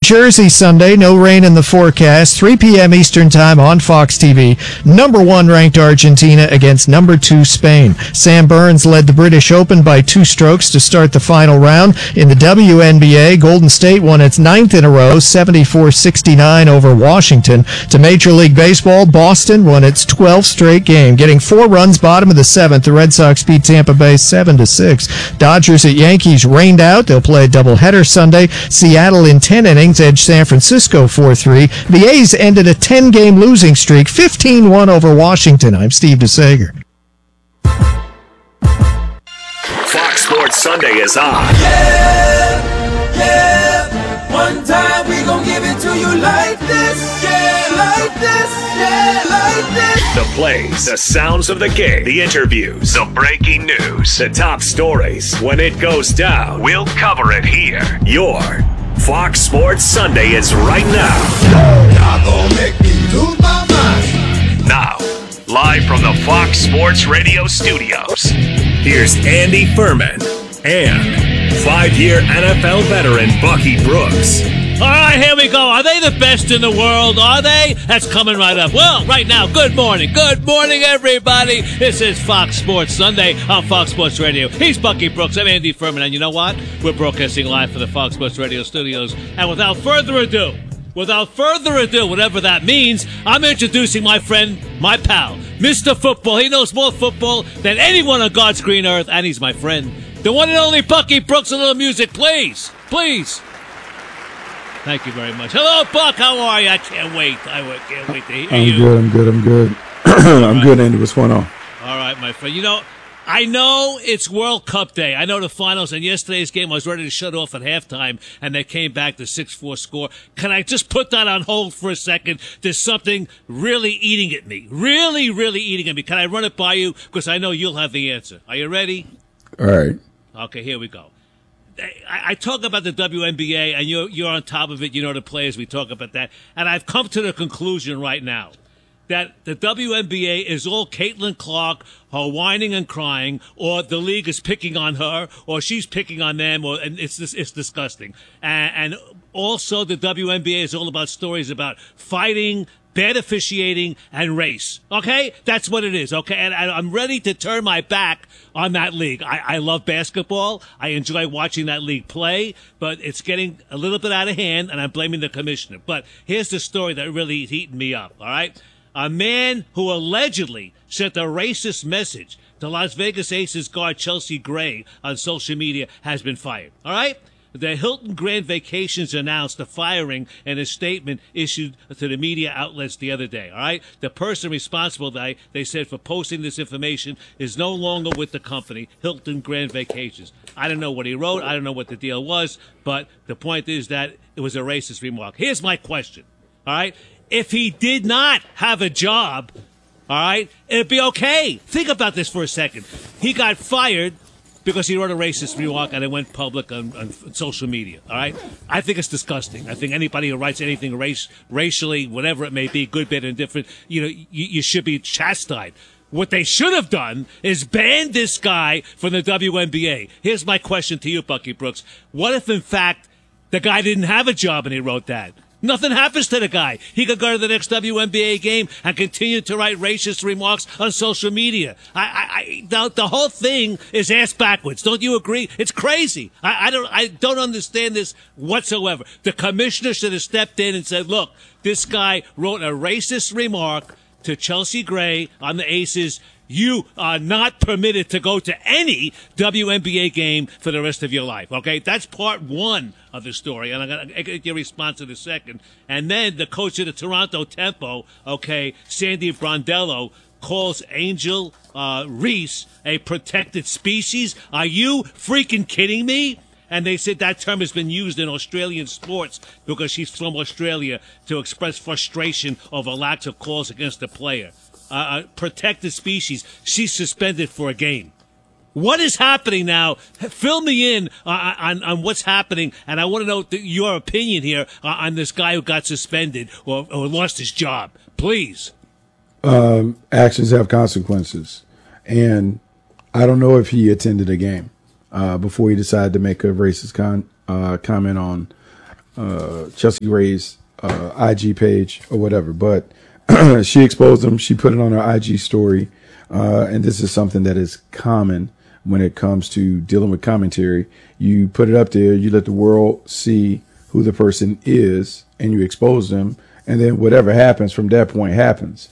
Jersey Sunday, no rain in the forecast, 3 p.m. Eastern Time on Fox TV. Number 1 ranked Argentina against number 2 Spain. Sam Burns led the British Open by 2 strokes to start the final round. In the WNBA, Golden State won its 9th in a row, 74-69 over Washington. To Major League Baseball, Boston won its 12th straight game. Getting 4 runs bottom of the 7th, the Red Sox beat Tampa Bay 7-6. Dodgers at Yankees rained out. They'll play a doubleheader Sunday. Seattle in 10 innings edged San Francisco 4-3. The A's ended a 10-game losing streak, 15-1 over Washington. I'm Steve DeSager. Fox Sports Sunday is on. Yeah. One time we gon' give it to you like this. Yeah, like this. Yeah, like this. The plays, the sounds of the game, the interviews, the breaking news, the top stories. When it goes down, we'll cover it here. Your Fox Sports Sunday is right now. Y'all gon' make me lose my mind. Now, live from the Fox Sports Radio studios, here's Andy Furman and 5-year NFL veteran Bucky Brooks. All right, here we go. Are they the best in the world? Are they? That's coming right up. Well, right now, good morning. Good morning, everybody. This is Fox Sports Sunday on Fox Sports Radio. He's Bucky Brooks. I'm Andy Furman. And you know what? We're broadcasting live from the Fox Sports Radio studios. And without further ado, whatever that means, I'm introducing my friend, my pal, Mr. Football. He knows more football than anyone on God's green earth, and he's my friend, the one and only Bucky Brooks. A little music, please. Please. Thank you very much. Hello, Buck. How are you? I can't wait. Can't wait to hear you. I'm good. I'm good, Andy. What's going on? All right, my friend. You know, I know it's World Cup Day. I know the finals, and yesterday's game I was ready to shut off at halftime, and they came back to 6-4 score. Can I just put that on hold for a second? There's something really eating at me. Really eating at me. Can I run it by you? Because I know you'll have the answer. Are you ready? All right. Okay, here we go. I talk about the WNBA, and you're on top of it. You know the players. We talk about that. And I've come to the conclusion right now that the WNBA is all Caitlin Clark, her whining and crying, or the league is picking on her, or she's picking on them, and it's disgusting. And also the WNBA is all about stories about fighting, bad officiating, and race. Okay? That's what it is. Okay? And I'm ready to turn my back on that league. I love basketball. I enjoy watching that league play, but it's getting a little bit out of hand, and I'm blaming the commissioner. But here's the story that really is heating me up. All right? A man who allegedly sent a racist message to Las Vegas Aces guard Chelsea Gray on social media has been fired. All right? The Hilton Grand Vacations announced the firing in a statement issued to the media outlets the other day. All right, the person responsible, they said, for posting this information is no longer with the company, Hilton Grand Vacations. I don't know what he wrote. I don't know what the deal was, but the point is that it was a racist remark. Here's my question. All right, if he did not have a job, all right, it'd be okay. Think about this for a second. He got fired because he wrote a racist remark and it went public on social media, all right? I think it's disgusting. I think anybody who writes anything racially, whatever it may be, good, bad, or indifferent, you should be chastised. What they should have done is ban this guy from the WNBA. Here's my question to you, Bucky Brooks. What if, in fact, the guy didn't have a job and he wrote that? Nothing happens to the guy. He could go to the next WNBA game and continue to write racist remarks on social media. The whole thing is ass backwards. Don't you agree? It's crazy. I don't understand this whatsoever. The commissioner should have stepped in and said, look, this guy wrote a racist remark to Chelsea Gray on the Aces. You are not permitted to go to any WNBA game for the rest of your life, okay? That's part one of the story, and I'm going to get your response in a second. And then the coach of the Toronto Tempo, okay, Sandy Brondello, calls Angel Reese a protected species. Are you freaking kidding me? And they said that term has been used in Australian sports because she's from Australia to express frustration over lack of calls against a player. Protected species. She's suspended for a game. What is happening now? Fill me in on what's happening, and I want to know your opinion here on this guy who got suspended or lost his job. Please. Actions have consequences, and I don't know if he attended a game before he decided to make a racist comment Chelsea Gray's IG page or whatever, but she exposed him. She put it on her IG story, and this is something that is common when it comes to dealing with commentary. You put it up there, you let the world see who the person is, and you expose them, and then whatever happens from that point happens.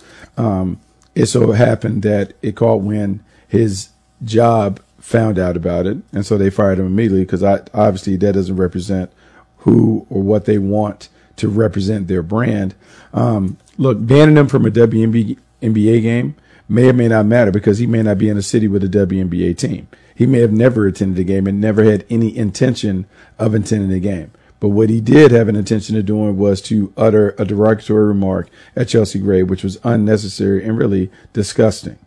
It so happened that it caught when his job found out about it, and so they fired him immediately because obviously that doesn't represent who or what they want to represent their brand. Look, banning him from a WNBA game may or may not matter because he may not be in a city with a WNBA team. He may have never attended a game and never had any intention of attending a game. But what he did have an intention of doing was to utter a derogatory remark at Chelsea Gray, which was unnecessary and really disgusting.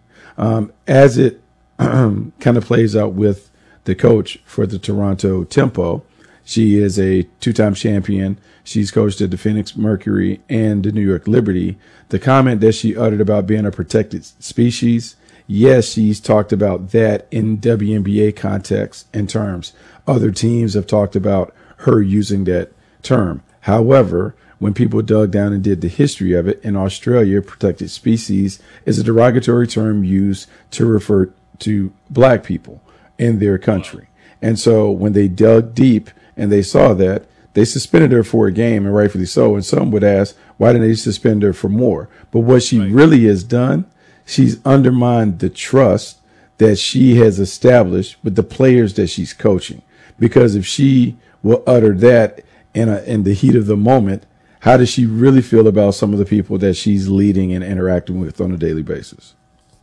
As it kind of plays out with the coach for the Toronto Tempo, she is a two-time champion. She's coached at the Phoenix Mercury and the New York Liberty. The comment that she uttered about being a protected species, yes, she's talked about that in WNBA context and terms. Other teams have talked about her using that term. However, when people dug down and did the history of it, in Australia, protected species is a derogatory term used to refer to black people in their country. And so when they dug deep and they saw that, they suspended her for a game, and rightfully so. And some would ask, why didn't they suspend her for more? But what she really has done, she's undermined the trust that she has established with the players that she's coaching. Because if she will utter that in the heat of the moment, how does she really feel about some of the people that she's leading and interacting with on a daily basis?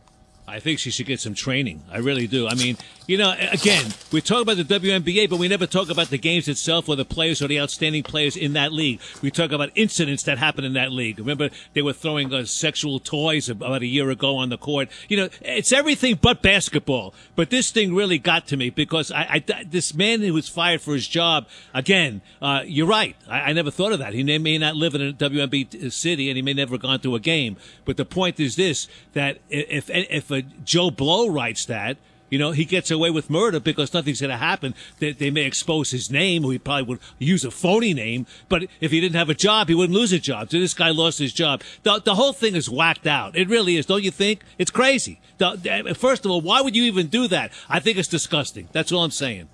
I think she should get some training. I really do. I mean, again, we talk about the WNBA, but we never talk about the games itself or the players or the outstanding players in that league. We talk about incidents that happen in that league. Remember, they were throwing sexual toys about a year ago on the court. It's everything but basketball. But this thing really got to me because this man who was fired for his job, again, you're right. I never thought of that. He may not live in a WNBA city and he may never have gone to a game. But the point is this, that if Joe Blow writes that, he gets away with murder because nothing's going to happen. They may expose his name, or he probably would use a phony name. But if he didn't have a job, he wouldn't lose a job. So this guy lost his job. The whole thing is whacked out. It really is. Don't you think? It's crazy. First of all, why would you even do that? I think it's disgusting. That's all I'm saying.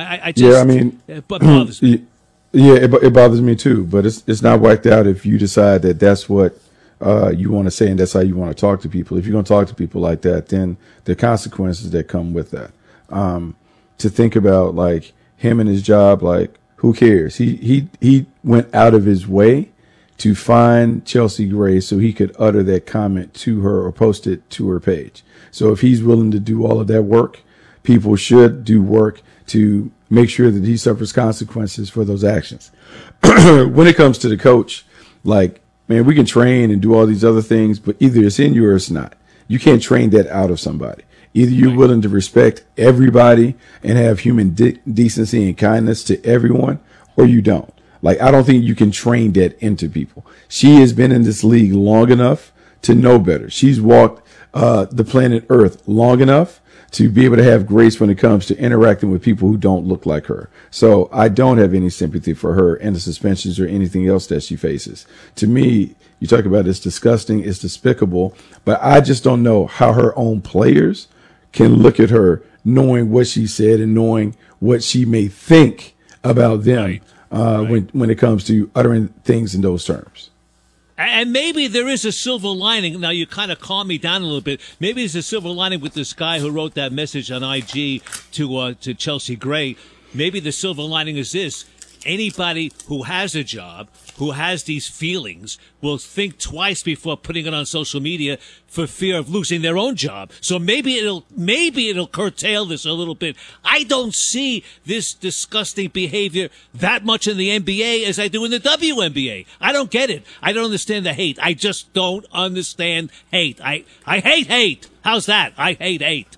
It bothers me. Yeah, it bothers me too. But it's not whacked out if you decide that that's what you want to say, and that's how you want to talk to people. If you're going to talk to people like that, then the consequences that come with that. To think about like him and his job, like who cares? He went out of his way to find Chelsea Gray so he could utter that comment to her or post it to her page. So if he's willing to do all of that work, people should do work to make sure that he suffers consequences for those actions. When it comes to the coach, like, man, we can train and do all these other things, but either it's in you or it's not. You can't train that out of somebody. Either you're willing to respect everybody and have human decency and kindness to everyone, or you don't. Like, I don't think you can train that into people. She has been in this league long enough to know better. She's walked the planet Earth long enough to be able to have grace when it comes to interacting with people who don't look like her. So I don't have any sympathy for her and the suspensions or anything else that she faces. To me, you talk about it's disgusting, it's despicable, but I just don't know how her own players can look at her knowing what she said and knowing what she may think about them when it comes to uttering things in those terms. And maybe there is a silver lining. Now, you kind of calm me down a little bit. Maybe there's a silver lining with this guy who wrote that message on IG to Chelsea Gray. Maybe the silver lining is this. Anybody who has a job, who has these feelings, will think twice before putting it on social media for fear of losing their own job. So maybe it'll curtail this a little bit. I don't see this disgusting behavior that much in the NBA as I do in the WNBA. I don't get it. I don't understand the hate. I just don't understand hate. I hate hate. How's that? I hate hate.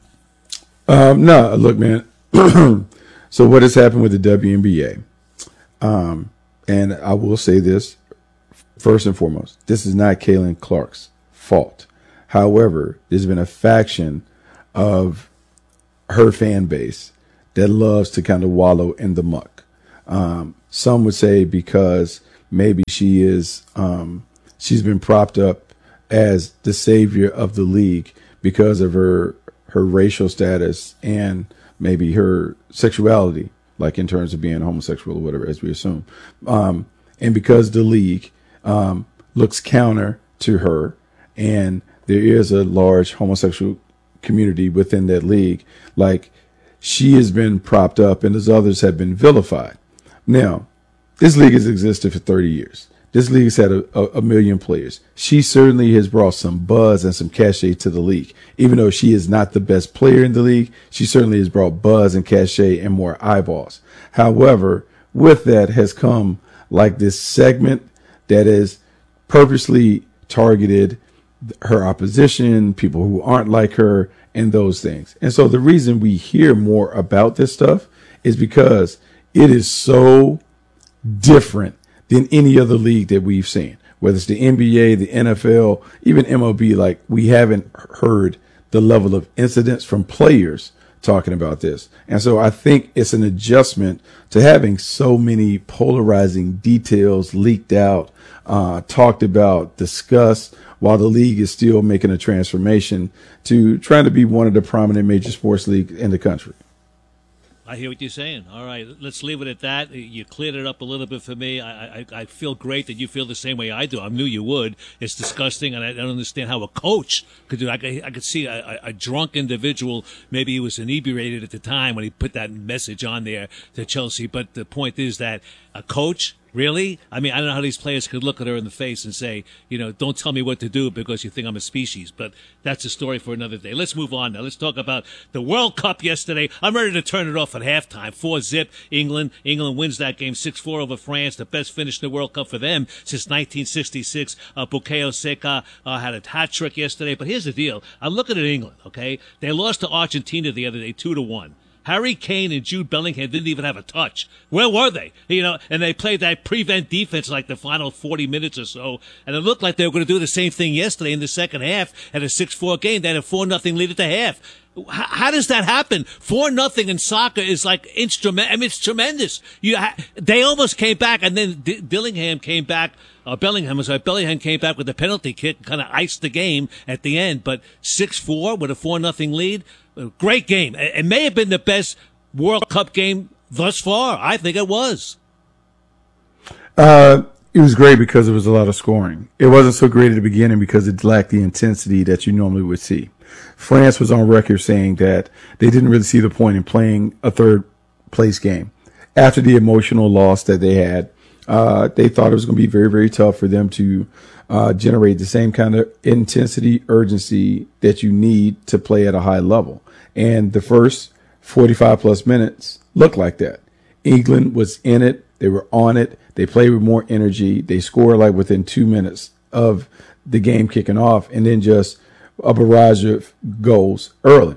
No, look, man. So what has happened with the WNBA? And I will say this, first and foremost, this is not Caitlin Clark's fault. However, there's been a faction of her fan base that loves to kind of wallow in the muck. Some would say because maybe she is, she's been propped up as the savior of the league because of her racial status and maybe her sexuality, like in terms of being homosexual or whatever, as we assume. And because the league looks counter to her, and there is a large homosexual community within that league, like she has been propped up and as others have been vilified. Now, this league has existed for 30 years. This league has had a million players. She certainly has brought some buzz and some cachet to the league. Even though she is not the best player in the league, she certainly has brought buzz and cachet and more eyeballs. However, with that has come like this segment that is purposely targeted her opposition, people who aren't like her, and those things. And so the reason we hear more about this stuff is because it is so different than any other league that we've seen, whether it's the NBA, the NFL, even MLB. Like, we haven't heard the level of incidents from players talking about this. And so I think it's an adjustment to having so many polarizing details leaked out, talked about, discussed, while the league is still making a transformation to trying to be one of the prominent major sports leagues in the country. I hear what you're saying. All right, let's leave it at that. You cleared it up a little bit for me. I feel great that you feel the same way I do. I knew you would. It's disgusting, and I don't understand how a coach could do it. I could see a drunk individual, maybe he was inebriated at the time when he put that message on there to Chelsea. But the point is that a coach, really? I mean, I don't know how these players could look at her in the face and say, don't tell me what to do because you think I'm a species. But that's a story for another day. Let's move on now. Let's talk about the World Cup yesterday. I'm ready to turn it off at halftime. 4-0 England. England wins that game 6-4 over France. The best finish in the World Cup for them since 1966. Bukayo Saka had a hat trick yesterday. But here's the deal. I'm looking at England, okay? They lost to Argentina the other day 2-1. Harry Kane and Jude Bellingham didn't even have a touch. Where were they? And they played that prevent defense like the final 40 minutes or so. And it looked like they were going to do the same thing yesterday in the second half at a 6-4 game. They had a 4-0 lead at the half. How does that happen? 4-0 in soccer is like instrument. I mean, it's tremendous. They almost came back, and then Bellingham came back with a penalty kick and kind of iced the game at the end. But 6-4 with a 4-0 lead. Great game. It may have been the best World Cup game thus far. I think it was. It was great because there was a lot of scoring. It wasn't so great at the beginning because it lacked the intensity that you normally would see. France was on record saying that they didn't really see the point in playing a third place game. After the emotional loss that they had, they thought it was going to be very, very tough for them to generate the same kind of intensity, urgency that you need to play at a high level. And the first 45 plus minutes looked like that. England was in it. They were on it. They played with more energy. They scored like within 2 minutes of the game kicking off, and then just a barrage of goals early.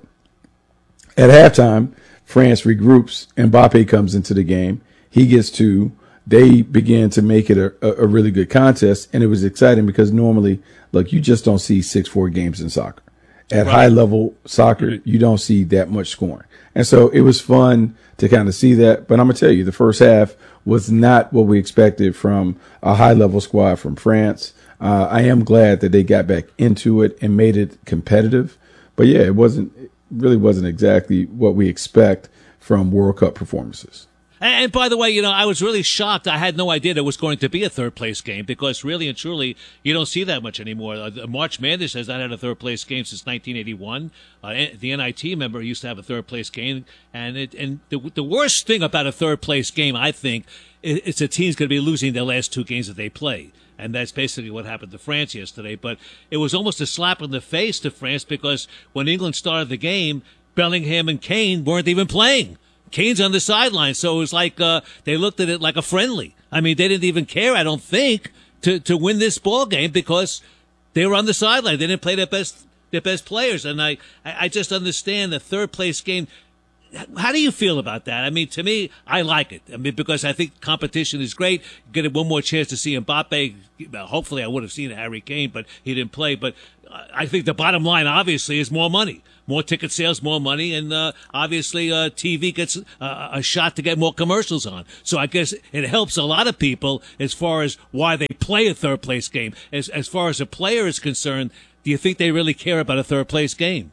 At halftime, France regroups. Mbappe comes into the game. He gets two. They began to make it a really good contest, and it was exciting because normally, look, you just don't see 6-4 games in soccer. At high level soccer, you don't see that much scoring. And so it was fun to kind of see that. But I'm going to tell you, the first half was not what we expected from a high level squad from France. I am glad that they got back into it and made it competitive. But yeah, it really wasn't exactly what we expect from World Cup performances. And by the way, I was really shocked. I had no idea there was going to be a third-place game because really and truly, you don't see that much anymore. March Madness has not had a third-place game since 1981. The NIT member used to have a third-place game. And the worst thing about a third-place game, I think, is the team's going to be losing their last two games that they play. And that's basically what happened to France yesterday. But it was almost a slap in the face to France because when England started the game, Bellingham and Kane weren't even playing. Kane's on the sideline, so it was like they looked at it like a friendly. I mean, they didn't even care, I don't think, to win this ball game because they were on the sideline. They didn't play their best players, and I just understand the third place game. How do you feel about that? I mean, to me, I like it. I mean, because I think competition is great. Get one more chance to see Mbappe. Hopefully, I would have seen Harry Kane, but he didn't play. But I think the bottom line, obviously, is more money. More ticket sales, more money, and obviously TV gets a shot to get more commercials on. So I guess it helps a lot of people as far as why they play a third-place game. As far as a player is concerned, do you think they really care about a third-place game?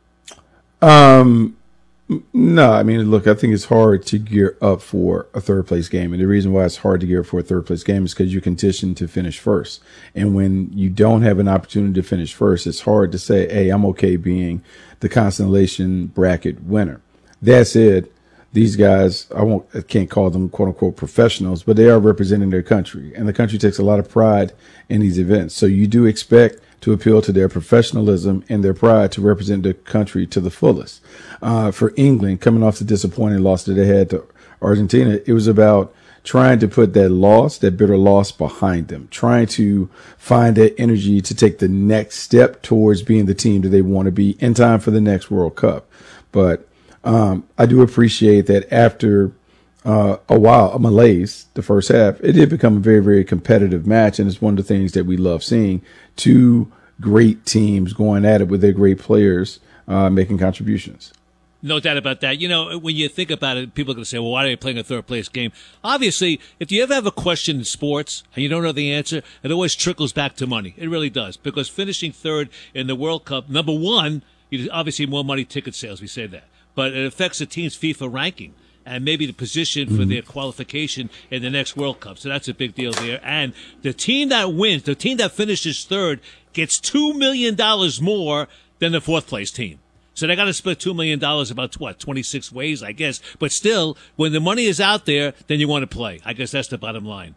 No, I mean, look, I think it's hard to gear up for a third place game. And the reason why it's hard to gear up for a third place game is because you're conditioned to finish first. And when you don't have an opportunity to finish first, it's hard to say, hey, I'm okay being the consolation bracket winner. That said, these guys, I can't call them quote unquote professionals, but they are representing their country, and the country takes a lot of pride in these events. So you do expect to appeal to their professionalism and their pride to represent their country to the fullest. For England, coming off the disappointing loss that they had to Argentina, it was about trying to put that loss, that bitter loss behind them, trying to find that energy to take the next step towards being the team that they want to be in time for the next World Cup. But I do appreciate that after a while, a malaise, the first half, it did become a very, very competitive match. And it's one of the things that we love seeing, two great teams going at it with their great players making contributions. No doubt about that. You know, when you think about it, people are going to say, well, why are they playing a third-place game? Obviously, if you ever have a question in sports and you don't know the answer, it always trickles back to money. It really does. Because finishing third in the World Cup, number one, obviously more money ticket sales, we say that. But it affects the team's FIFA ranking and maybe the position for their qualification in the next World Cup. So that's a big deal there. And the team that wins, the team that finishes third, gets $2 million more than the fourth-place team. So they got to split $2 million about, 26 ways, I guess. But still, when the money is out there, then you want to play. I guess that's the bottom line.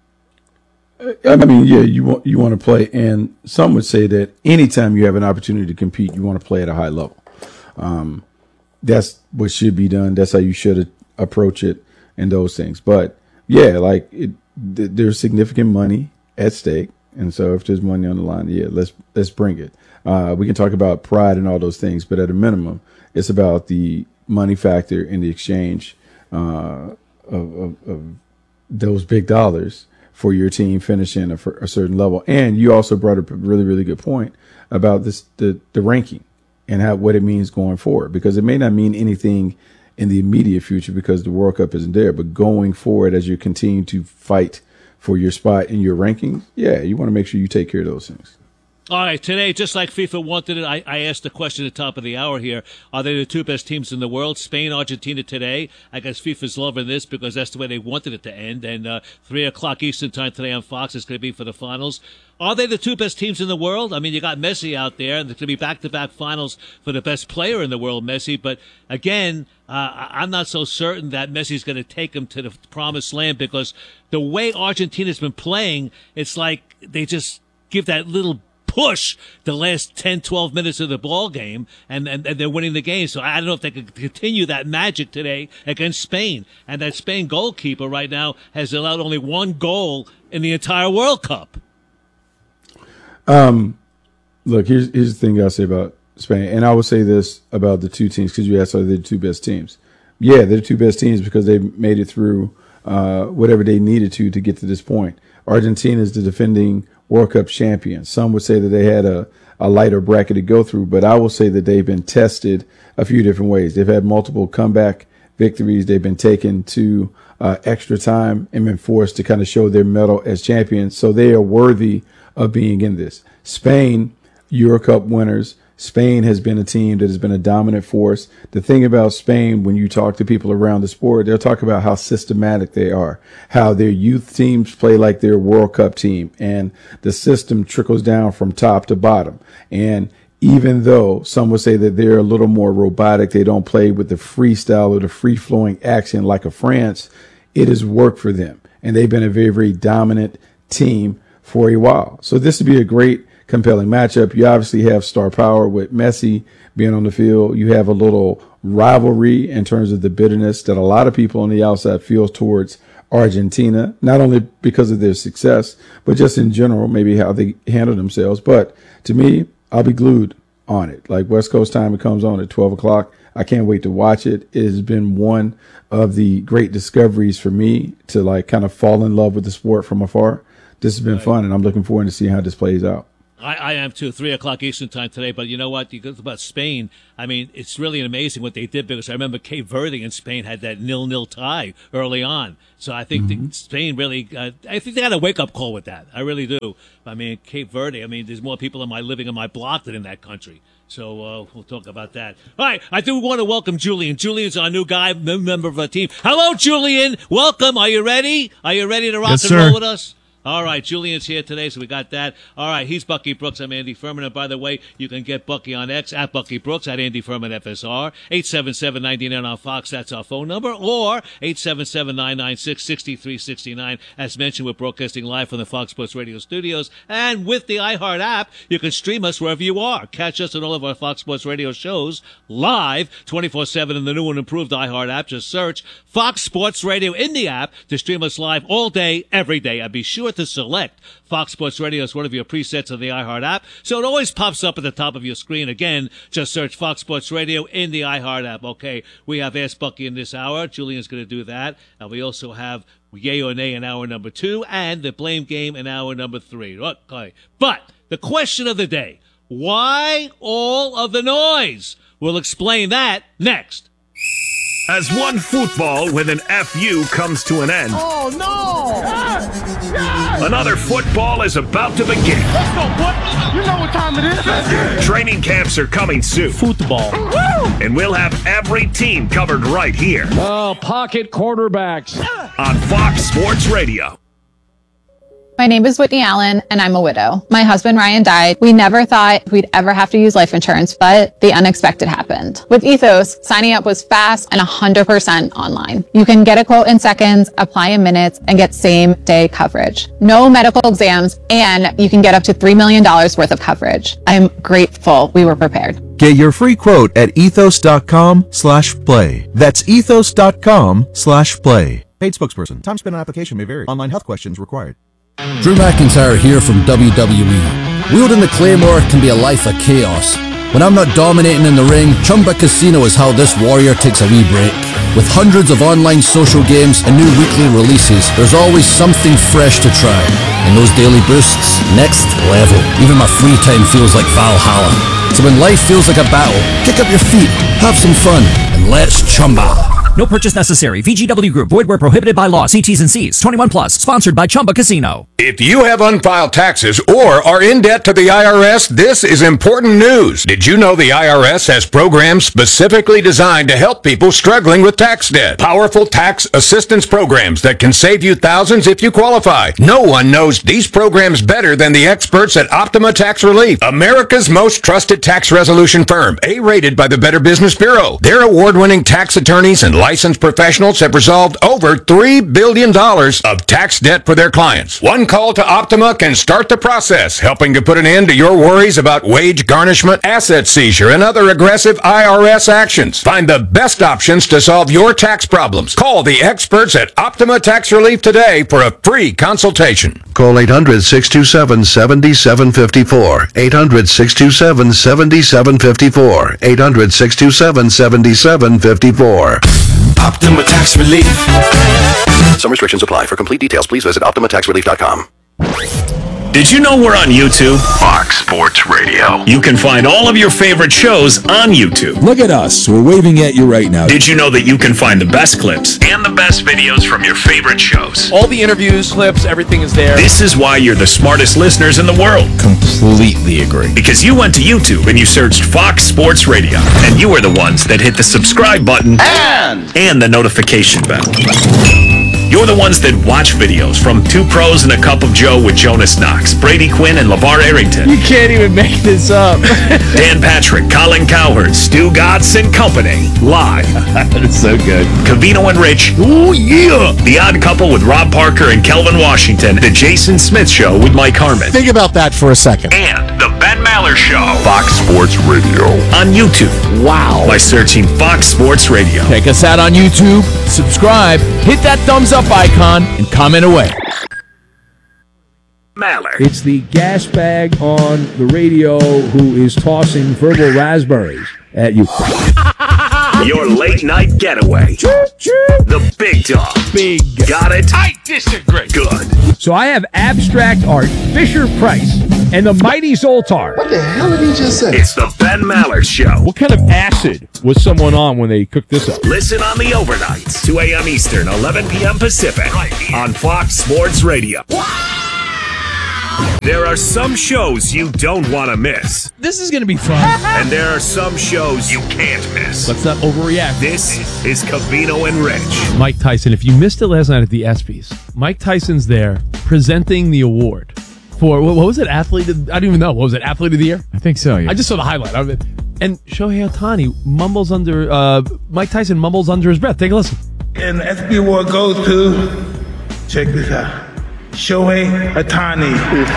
I mean, yeah, you want to play. And some would say that anytime you have an opportunity to compete, you want to play at a high level. That's what should be done. That's how you should approach it and those things. But, yeah, there's significant money at stake. And so if there's money on the line, yeah, let's bring it. We can talk about pride and all those things, but at a minimum, it's about the money factor in the exchange of those big dollars for your team finishing a certain level. And you also brought up a really, really good point about the ranking and what it means going forward, because it may not mean anything in the immediate future because the World Cup isn't there, but going forward as you continue to fight for your spot in your rankings, yeah, you want to make sure you take care of those things. All right, today, just like FIFA wanted it, I asked the question at the top of the hour here. Are they the two best teams in the world? Spain, Argentina today. I guess FIFA's loving this because that's the way they wanted it to end. And 3 o'clock Eastern time today on Fox is going to be for the finals. Are they the two best teams in the world? I mean, you got Messi out there, and there's going to be back-to-back finals for the best player in the world, Messi. But again, I'm not so certain that Messi's going to take him to the promised land because the way Argentina's been playing, it's like they just give that little push the last 10, 12 minutes of the ball game, and they're winning the game. So I don't know if they can continue that magic today against Spain. And that Spain goalkeeper right now has allowed only one goal in the entire World Cup. Look, here's the thing I'll say about Spain, and I will say this about the two teams because you asked are they the two best teams. Yeah, they're the two best teams because they made it through whatever they needed to get to this point. Argentina is the defending World Cup champion. Some would say that they had a lighter bracket to go through, but I will say that they've been tested a few different ways. They've had multiple comeback victories. They've been taken to extra time and been forced to kind of show their mettle as champions. So they are worthy of being in this. Spain, Euro Cup winners. Spain has been a team that has been a dominant force. The thing about Spain, when you talk to people around the sport, they'll talk about how systematic they are, how their youth teams play like their World Cup team, and the system trickles down from top to bottom. And even though some would say that they're a little more robotic, they don't play with the freestyle or the free-flowing action like a France, it has worked for them. And they've been a very, very dominant team for a while. So this would be a great compelling matchup. You obviously have star power with Messi being on the field. You have a little rivalry in terms of the bitterness that a lot of people on the outside feel towards Argentina, not only because of their success, but just in general, maybe how they handle themselves. But to me, I'll be glued on it. Like West Coast time, it comes on at 12 o'clock. I can't wait to watch it. It has been one of the great discoveries for me to kind of fall in love with the sport from afar. This has been fun, and I'm looking forward to see how this plays out. I am too. 3:00 Eastern time today. But you know what? You go about Spain. I mean, it's really amazing what they did, because I remember Cape Verde and Spain had that 0-0 tie early on. So I think Spain really, I think they had a wake-up call with that. I really do. I mean, Cape Verde, I mean, there's more people living in my block than in that country. So we'll talk about that. All right, I do want to welcome Julian. Julian's our new guy, member of our team. Hello, Julian. Welcome. Are you ready? Are you ready to rock and roll with us? All right, Julian's here today, so we got that. All right, he's Bucky Brooks. I'm Andy Furman. And by the way, you can get Bucky on X at Bucky Brooks, at Andy Furman FSR, 877-99 on Fox. That's our phone number. Or 877-996-6369. As mentioned, we're broadcasting live from the Fox Sports Radio studios. And with the iHeart app, you can stream us wherever you are. Catch us on all of our Fox Sports Radio shows live 24/7 in the new and improved iHeart app. Just search Fox Sports Radio in the app to stream us live all day, every day. And be sure to select Fox Sports Radio as one of your presets of the iHeart app, so it always pops up at the top of your screen. Again, just search Fox Sports Radio in the iHeart app. Okay, we have Ask Bucky in this hour. Julian's going to do that. And we also have Yay or Nay in hour number 2 and the Blame Game in hour number 3. Okay, but the question of the day, why all of the noise? We'll explain that next. As one football with an FU comes to an end. Oh, no! Another football is about to begin. Let's go, boy! You know what time it is. Training camps are coming soon. Football. And we'll have every team covered right here. Oh, pocket quarterbacks. On Fox Sports Radio. My name is Whitney Allen, and I'm a widow. My husband, Ryan, died. We never thought we'd ever have to use life insurance, but the unexpected happened. With Ethos, signing up was fast and 100% online. You can get a quote in seconds, apply in minutes, and get same-day coverage. No medical exams, and you can get up to $3 million worth of coverage. I'm grateful we were prepared. Get your free quote at ethos.com/play. That's ethos.com/play. Paid spokesperson. Time spent on application may vary. Online health questions required. Drew McIntyre here from WWE. Wielding the Claymore can be a life of chaos. When I'm not dominating in the ring, Chumba Casino is how this warrior takes a wee break. With hundreds of online social games and new weekly releases, there's always something fresh to try. And those daily boosts, next level. Even my free time feels like Valhalla. So when life feels like a battle, kick up your feet, have some fun, and let's chumba. No purchase necessary. VGW Group. Void where prohibited by law. See T's and C's. 21 plus. Sponsored by Chumba Casino. If you have unfiled taxes or are in debt to the IRS, this is important news. Did you know the IRS has programs specifically designed to help people struggling with tax debt? Powerful tax assistance programs that can save you thousands if you qualify. No one knows these programs better than the experts at Optima Tax Relief, America's most trusted tax resolution firm, A-rated by the Better Business Bureau. Their award-winning tax attorneys and licensed professionals have resolved over $3 billion of tax debt for their clients. One call to Optima can start the process, helping to put an end to your worries about wage garnishment, asset seizure, and other aggressive IRS actions. Find the best options to solve your tax problems. Call the experts at Optima Tax Relief today for a free consultation. Call 800-627-7754. 800-627-7754. 800-627-7754. Optima Tax Relief. Some restrictions apply. For complete details, please visit OptimaTaxRelief.com. Did you know we're on YouTube? Fox Sports Radio. You can find all of your favorite shows on YouTube. Look at us. We're waving at you right now. Did you know that you can find the best clips and the best videos from your favorite shows? All the interviews, clips, everything is there. This is why you're the smartest listeners in the world. Completely agree. Because you went to YouTube and you searched Fox Sports Radio. And you were the ones that hit the subscribe button and the notification bell. You're the ones that watch videos from Two Pros and a Cup of Joe with Jonas Knox, Brady Quinn, and LeVar Arrington. You can't even make this up. Dan Patrick, Colin Cowherd, Stu Gatz and Company. Live. That's so good. Cavino and Rich. Ooh, yeah. The Odd Couple with Rob Parker and Kelvin Washington. The Jason Smith Show with Mike Harmon. Think about that for a second. And the Ben Maller Show. Fox Sports Radio. On YouTube. Wow. By searching Fox Sports Radio. Check us out on YouTube. Subscribe. Hit that thumbs up icon and comment away. Maller. It's the gas bag on the radio who is tossing verbal raspberries at you. Your late night getaway. The Big Dog. Big. Got it? I disagree. Good. So I have abstract art, Fisher Price. and the mighty Zoltar. What the hell did he just say? It's the Ben Maller Show. What kind of acid was someone on when they cooked this up? Listen on the overnights, 2 a.m. Eastern, 11 p.m. Pacific, right here on Fox Sports Radio. There are some shows you don't want to miss. This is going to be fun. And there are some shows you can't miss. Let's not overreact. This is Covino and Rich. Mike Tyson, if you missed it last night at the ESPYs, Mike Tyson's there presenting the award for, what was it, Athlete of, I don't even know. What was it, Athlete of the Year? I think so, yeah. I just saw the highlight of it. And Shohei Ohtani mumbles under, Mike Tyson mumbles under his breath. Take a listen. And the ESPY award goes to, check this out, Shohei Ohtani.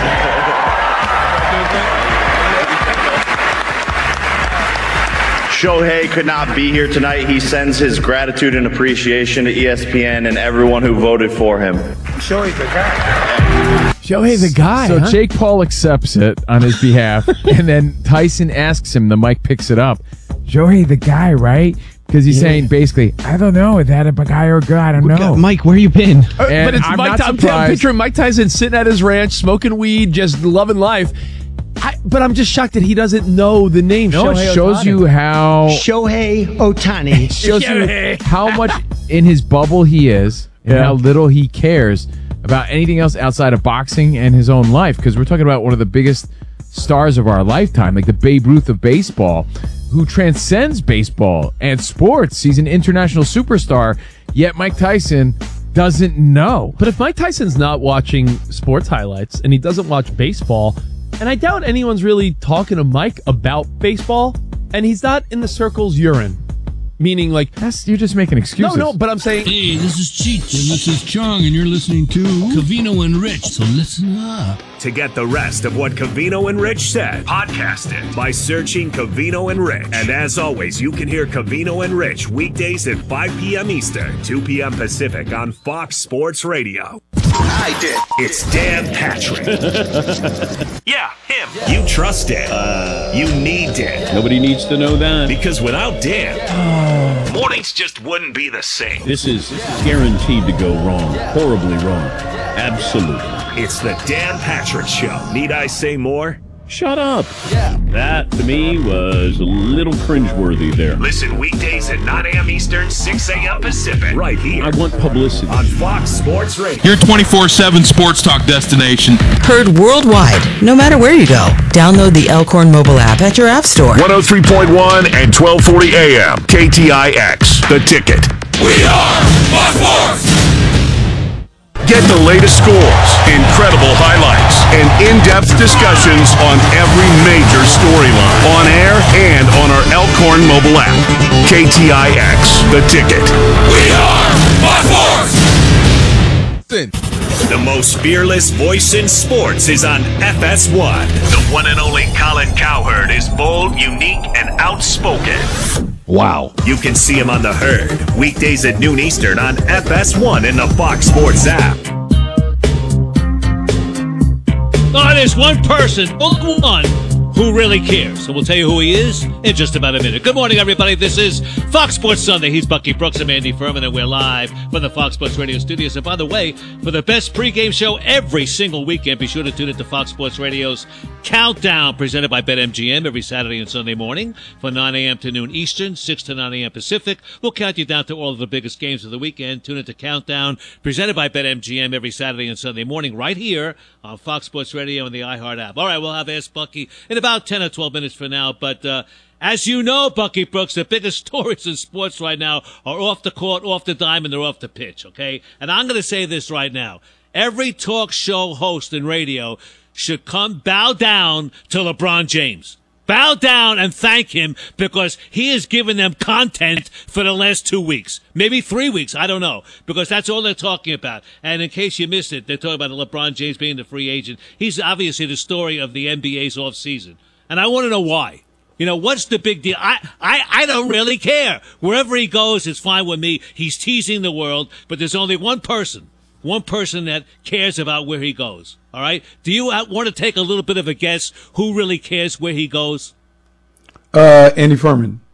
Shohei could not be here tonight. He sends his gratitude and appreciation to ESPN and everyone who voted for him. Shohei's the guy. Shohei the guy. So Jake Paul accepts it on his behalf, and then Tyson asks him, the mic picks it up, Shohei the guy, right? Because he's saying basically, I don't know, is that a guy or a girl? I don't know. Mike, where you been? And but it's I'm Mike. not I'm surprised. picturing Mike Tyson sitting at his ranch, smoking weed, just loving life. But I'm just shocked that he doesn't know the name. No, Shohei it shows Ohtani. you how Shohei Ohtani. It shows you how much in his bubble he is and how little he cares about anything else outside of boxing and his own life. Because we're talking about one of the biggest stars of our lifetime, like the Babe Ruth of baseball, who transcends baseball and sports. He's an international superstar, yet Mike Tyson doesn't know. But if Mike Tyson's not watching sports highlights and he doesn't watch baseball, and I doubt anyone's really talking to Mike about baseball, and he's not in the circles you're in. Meaning, like, you're just making excuses. No, but I'm saying, hey, this is Cheech and this is Chong, and you're listening to Covino and Rich. So listen up. To get the rest of what Covino and Rich said, podcast it by searching Covino and Rich. And as always, you can hear Covino and Rich weekdays at 5 p.m. Eastern, 2 p.m. Pacific on Fox Sports Radio. I did. It's Dan Patrick. Yeah, him. You trust Dan. You need Dan. Nobody needs to know that. Because without Dan, mornings just wouldn't be the same. This is guaranteed to go wrong. Horribly wrong. Absolutely. It's the Dan Patrick Show. Need I say more? Shut up. Yeah. That, to me, was a little cringeworthy there. Listen weekdays at 9 a.m. Eastern, 6 a.m. Pacific. Right here. I want publicity. On Fox Sports Radio. Your 24/7 sports talk destination. Heard worldwide, no matter where you go. Download the Elkhorn mobile app at your app store. 103.1 and 1240 a.m. KTIX. The Ticket. We are Fox Sports. Get the latest scores, incredible highlights, and in-depth discussions on every major storyline. On air and on our Elkhorn mobile app. KTIX. The Ticket. We are Fox Sports. The most fearless voice in sports is on FS1. The one and only Colin Cowherd is bold, unique, and outspoken. Wow. You can see him on The Herd, weekdays at noon Eastern on FS1 in the Fox Sports app. Oh, there's one person, only one, who really cares. And we'll tell you who he is in just about a minute. Good morning, everybody. This is Fox Sports Sunday. He's Bucky Brooks and Andy Furman, and we're live from the Fox Sports Radio studios. And by the way, for the best pregame show every single weekend, be sure to tune into Fox Sports Radio's Countdown, presented by BetMGM every Saturday and Sunday morning from 9 a.m. to noon Eastern, 6 to 9 a.m. Pacific. We'll count you down to all of the biggest games of the weekend. Tune into Countdown, presented by BetMGM every Saturday and Sunday morning right here on Fox Sports Radio and the iHeart app. All right, we'll have Ask Bucky in about 10 or 12 minutes from now. But as you know, Bucky Brooks, the biggest stories in sports right now are off the court, off the dime, and they're off the pitch, okay? And I'm going to say this right now. Every talk show host in radio should bow down to LeBron James. Bow down and thank him because he has given them content for the last 2 weeks. Maybe 3 weeks. I don't know. Because that's all they're talking about. And in case you missed it, they're talking about LeBron James being the free agent. He's obviously the story of the NBA's offseason. And I want to know why. You know, what's the big deal? I don't really care. Wherever he goes, it's fine with me. He's teasing the world. But there's only one person that cares about where he goes. All right? Do you want to take a little bit of a guess who really cares where he goes? Andy Furman.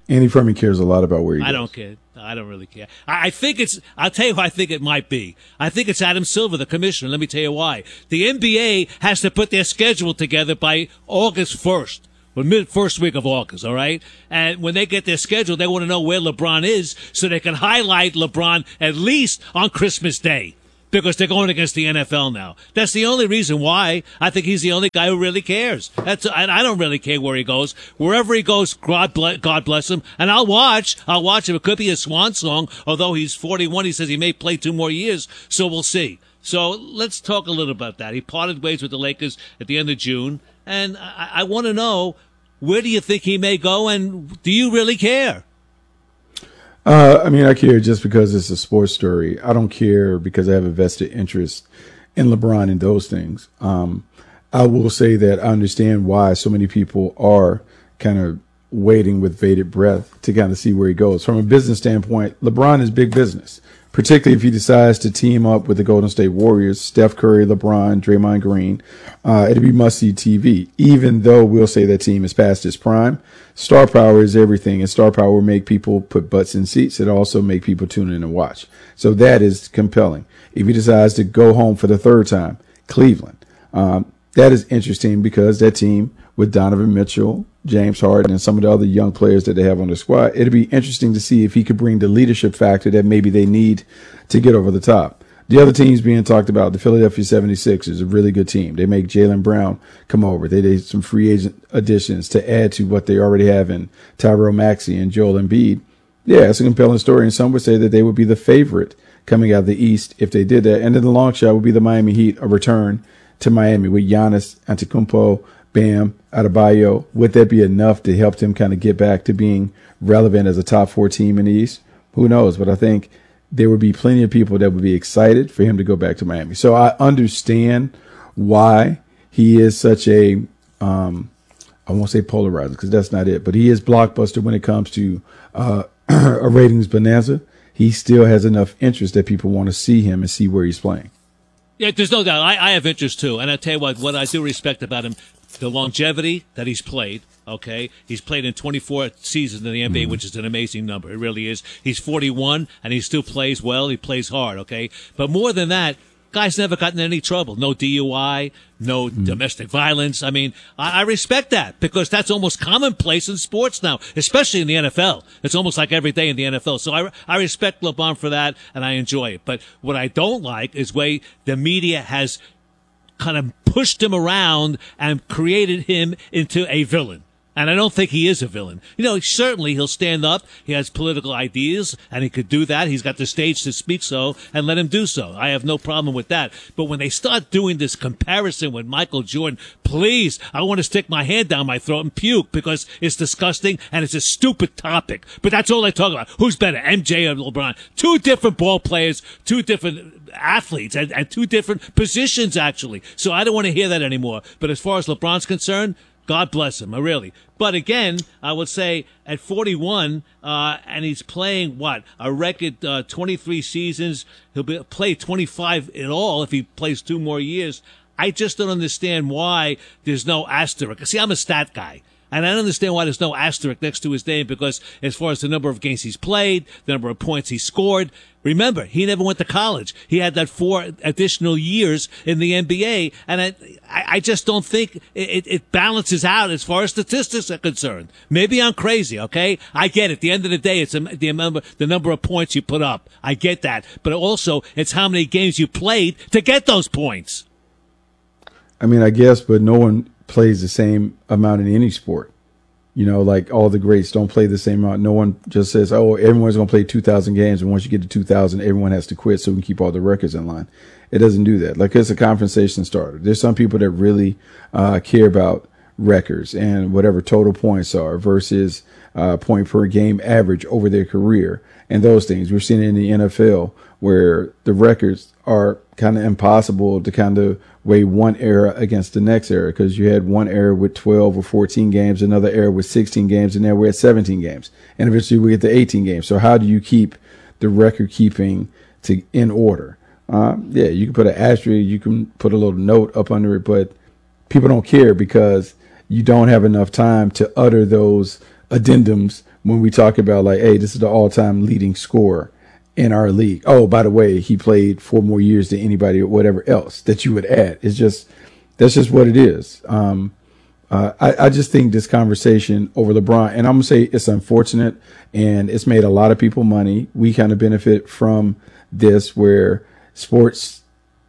Andy Furman cares a lot about where he goes. I don't care. I don't really care. I think I'll tell you who I think it might be. I think it's Adam Silver, the commissioner. Let me tell you why. The NBA has to put their schedule together by August 1st. First week of August, all right? And when they get their schedule, they want to know where LeBron is so they can highlight LeBron at least on Christmas Day because they're going against the NFL now. That's the only reason why I think he's the only guy who really cares. And I don't really care where he goes. Wherever he goes, God bless him. And I'll watch him. It could be a swan song, although he's 41. He says he may play 2 more years, so we'll see. So let's talk a little about that. He parted ways with the Lakers at the end of June, and I want to know, where do you think he may go, and do you really care? I mean, I care just because it's a sports story. I don't care because I have a vested interest in LeBron and those things. I will say that I understand why so many people are kind of waiting with bated breath to kind of see where he goes. From a business standpoint, LeBron is big business, particularly if he decides to team up with the Golden State Warriors, Steph Curry, LeBron, Draymond Green. It'll be must-see TV, even though we'll say that team is past its prime. Star power is everything, and star power will make people put butts in seats. It'll also make people tune in and watch. So that is compelling. If he decides to go home for the 3rd time, Cleveland, that is interesting because that team with Donovan Mitchell, James Harden, and some of the other young players that they have on their squad, it'll be interesting to see if he could bring the leadership factor that maybe they need to get over the top. The other teams being talked about, the Philadelphia 76ers, is a really good team. They make Jaylen Brown come over. They did some free agent additions to add to what they already have in Tyrell Maxey and Joel Embiid. Yeah, it's a compelling story, and some would say that they would be the favorite coming out of the East if they did that. And then the long shot would be the Miami Heat, a return to Miami with Giannis Antetokounmpo, Bam Adebayo. Would that be enough to help them kind of get back to being relevant as a top 4 team in the East? Who knows? But I think there would be plenty of people that would be excited for him to go back to Miami. So I understand why he is such a, I won't say polarizer because that's not it, but he is blockbuster when it comes to a ratings bonanza. He still has enough interest that people want to see him and see where he's playing. Yeah, there's no doubt. I have interest too. And I'll tell you what I do respect about him, the longevity that he's played. Okay. He's played in 24 seasons in the NBA, which is an amazing number. It really is. He's 41 and he still plays well. He plays hard. Okay. But more than that, guy's never gotten in any trouble. No DUI, no domestic violence. I mean, I respect that because that's almost commonplace in sports now, especially in the NFL. It's almost like every day in the NFL. So I respect LeBron for that and I enjoy it. But what I don't like is way the media has kind of pushed him around and created him into a villain. And I don't think he is a villain. You know, certainly he'll stand up. He has political ideas, and he could do that. He's got the stage to speak so, and let him do so. I have no problem with that. But when they start doing this comparison with Michael Jordan, please, I want to stick my hand down my throat and puke because it's disgusting and it's a stupid topic. But that's all they talk about. Who's better, MJ or LeBron? 2 different ball players, 2 different athletes, and 2 different positions, actually. So I don't want to hear that anymore. But as far as LeBron's concerned, God bless him, really. But again, I would say at 41, and he's playing, a record 23 seasons. He'll play 25 in all if he plays 2 more years. I just don't understand why there's no asterisk. See, I'm a stat guy. And I don't understand why there's no asterisk next to his name because as far as the number of games he's played, the number of points he scored, remember, he never went to college. He had that 4 additional years in the NBA, and I just don't think it balances out as far as statistics are concerned. Maybe I'm crazy, okay? I get it. At the end of the day, it's the number of points you put up. I get that. But also, it's how many games you played to get those points. I mean, I guess, but no one plays the same amount in any sport. You know, like all the greats don't play the same amount. No one just says, oh, everyone's going to play 2,000 games. And once you get to 2,000, everyone has to quit so we can keep all the records in line. It doesn't do that. Like, it's a conversation starter. There's some people that really care about records and whatever total points are versus point per game average over their career and those things. We're seeing it in the NFL where the records are kind of impossible to kind of weigh one era against the next era because you had one era with 12 or 14 games, another era with 16 games, and now we're at 17 games. And eventually we get to 18 games. So how do you keep the record keeping in order? Yeah, you can put an asterisk, you can put a little note up under it, but people don't care because you don't have enough time to utter those addendums when we talk about like, hey, this is the all-time leading scorer in our league. Oh, by the way, he played 4 more years than anybody or whatever else that you would add. That's just what it is. I just think this conversation over LeBron, and I'm going to say it's unfortunate, and it's made a lot of people money. We kind of benefit from this, where sports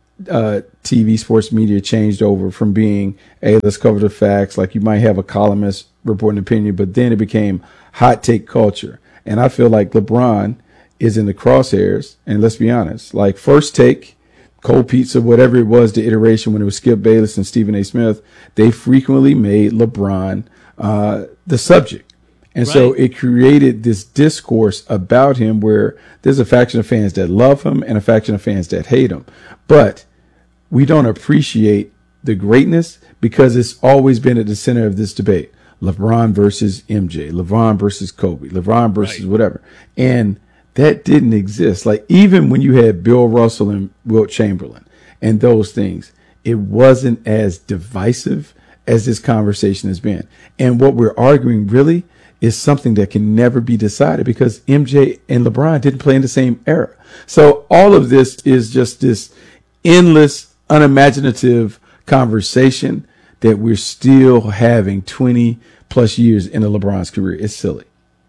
TV, sports media changed over from being, hey, let's cover the facts. Like, you might have a columnist report an opinion, but then it became hot take culture. And I feel like LeBron is in the crosshairs. And let's be honest, like First Take, Cold Pizza, whatever it was, the iteration when it was Skip Bayless and Stephen A. Smith, they frequently made LeBron the subject. And so it created this discourse about him where there's a faction of fans that love him and a faction of fans that hate him. But we don't appreciate the greatness because it's always been at the center of this debate. LeBron versus MJ, LeBron versus Kobe, LeBron versus whatever. And that didn't exist. Like, even when you had Bill Russell and Wilt Chamberlain and those things, it wasn't as divisive as this conversation has been. And what we're arguing really is something that can never be decided because MJ and LeBron didn't play in the same era. So all of this is just this endless, unimaginative conversation that we're still having 20 plus years into LeBron's career. It's silly.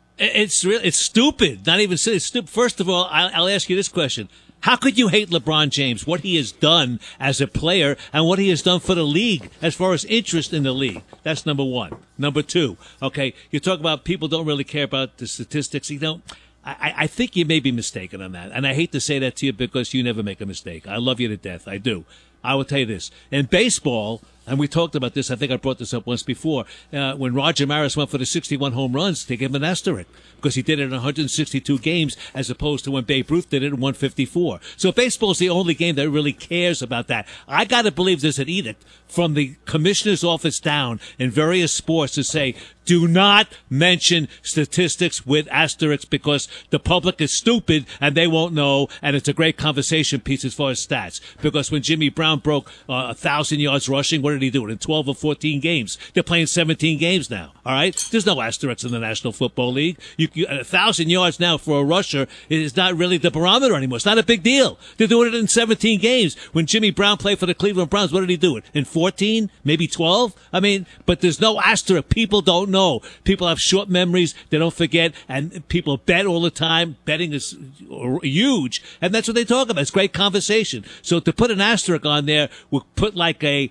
It's stupid. Not even silly. It's stupid. First of all, I'll ask you this question. How could you hate LeBron James, what he has done as a player and what he has done for the league as far as interest in the league? That's number one. Number two, okay, you talk about people don't really care about the statistics. You know, I think you may be mistaken on that. And I hate to say that to you because you never make a mistake. I love you to death. I do. I will tell you this. In baseball, and we talked about this, I think I brought this up once before, when Roger Maris went for the 61 home runs, they gave him an asterisk because he did it in 162 games as opposed to when Babe Ruth did it in 154. So baseball is the only game that really cares about that. I got to believe there's an edict from the commissioner's office down in various sports to say, do not mention statistics with asterisks because the public is stupid and they won't know, and it's a great conversation piece as far as stats. Because when Jimmy Brown broke 1,000 yards rushing, what did he do? In 12 or 14 games. They're playing 17 games now, all right? There's no asterisks in the National Football League. 1,000 yards now for a rusher is not really the barometer anymore. It's not a big deal. They're doing it in 17 games. When Jimmy Brown played for the Cleveland Browns, what did he do it? In 14? Maybe 12? I mean, but there's no asterisk. People don't know. People have short memories. They don't forget. And people bet all the time. Betting is huge. And that's what they talk about. It's great conversation. So to put an asterisk on there would put like a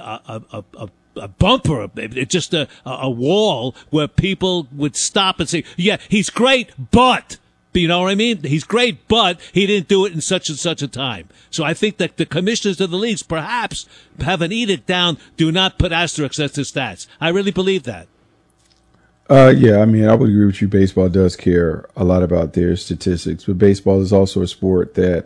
bumper, just a wall where people would stop and say, yeah, he's great, but, you know what I mean? He's great, but he didn't do it in such and such a time. So I think that the commissioners of the leagues perhaps have an edict down, do not put asterisks as to stats. I really believe that. Yeah, I mean, I would agree with you. Baseball does care a lot about their statistics, but baseball is also a sport that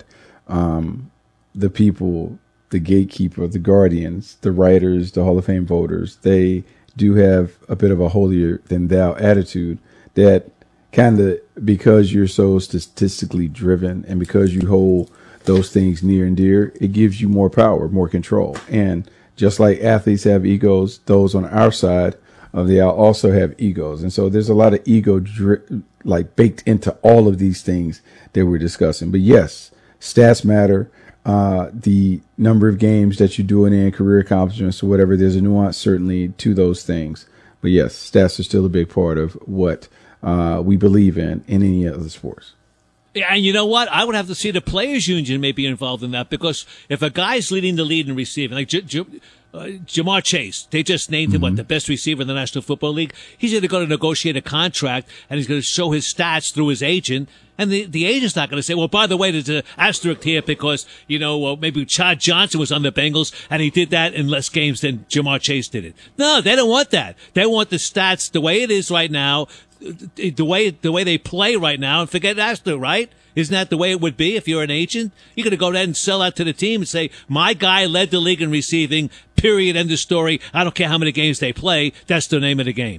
the people, the gatekeeper, the guardians, the writers, the Hall of Fame voters, they do have a bit of a holier than thou attitude that kind of, because you're so statistically driven and because you hold those things near and dear, it gives you more power, more control. And just like athletes have egos, those on our side of the aisle also have egos. And so there's a lot of ego baked into all of these things that we're discussing. But yes, stats matter. The number of games that you're doing in, career accomplishments or whatever, there's a nuance certainly to those things. But yes, stats are still a big part of what we believe in any other sports. Yeah, and you know what? I would have to see the players' union may be involved in that because if a guy's leading the lead in receiving, like Jamar Chase, they just named him, the best receiver in the National Football League. He's going to go to negotiate a contract, and he's going to show his stats through his agent. And the agent's not going to say, well, by the way, there's an asterisk here because, maybe Chad Johnson was on the Bengals, and he did that in less games than Jamar Chase did it. No, they don't want that. They want the stats the way it is right now, the way they play right now, and forget asterisk, right? Isn't that the way it would be if you're an agent? You're going to go ahead and sell out to the team and say, my guy led the league in receiving, period, end of story. I don't care how many games they play. That's the name of the game.